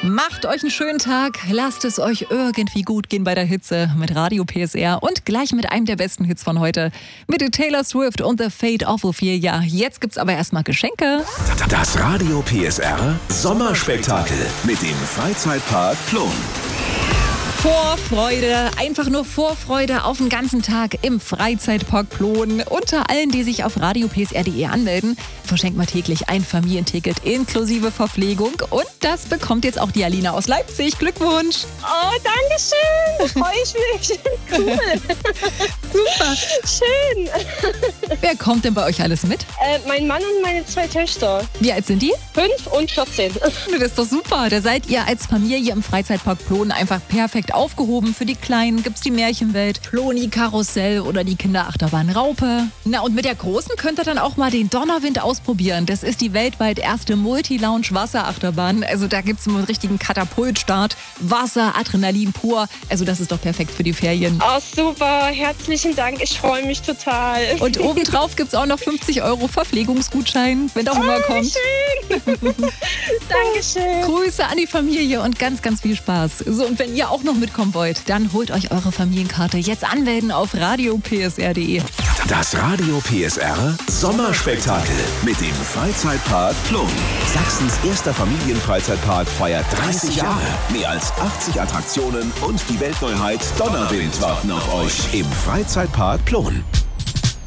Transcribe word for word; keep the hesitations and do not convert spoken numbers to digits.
Macht euch einen schönen Tag, lasst es euch irgendwie gut gehen bei der Hitze mit Radio P S R und gleich mit einem der besten Hits von heute, mit Taylor Swift und The Fate of Ophelia. Ja, jetzt gibt's aber erstmal Geschenke. Das Radio P S R Sommerspektakel mit dem Freizeitpark Plon. Vorfreude, einfach nur Vorfreude auf den ganzen Tag im Freizeitpark Plon. Unter allen, die sich auf radio p s r punkt d e anmelden, verschenkt man täglich ein Familienticket inklusive Verpflegung. Und das bekommt jetzt auch die Alina aus Leipzig. Glückwunsch! Oh, danke schön! Freue ich mich. Cool. Super. Schön. Wer kommt denn bei euch alles mit? Äh, mein Mann und meine zwei Töchter. Wie alt sind die? Fünf und vierzehn. Das ist doch super. Da seid ihr als Familie im Freizeitpark Plon einfach perfekt aufgehoben. Für die Kleinen gibt's die Märchenwelt, Ploni Karussell oder die Kinderachterbahn Raupe. Na, und mit der Großen könnt ihr dann auch mal den Donnerwind ausprobieren. Das ist die weltweit erste Multi-Lounge-Wasserachterbahn. Also da gibt's einen richtigen Katapultstart. Wasser, Adrenalin pur. Also das ist doch perfekt für die Ferien. Oh, super. Herzlichen Dank. Ich freue mich total. Und obendrauf gibt's auch noch fünfzig Euro Verpflegungsgutschein, wenn der Hunger oh, kommt. Schön. Dankeschön. Grüße an die Familie und ganz, ganz viel Spaß. So, und wenn ihr auch noch mitkommen wollt, dann holt euch eure Familienkarte. Jetzt anmelden auf radio p s r punkt d e. Das Radio P S R Sommerspektakel mit dem Freizeitpark Plon. Sachsens erster Familienfreizeitpark feiert dreißig Jahre. Mehr als achtzig Attraktionen und die Weltneuheit Donnerwind warten auf euch im Freizeitpark Plon.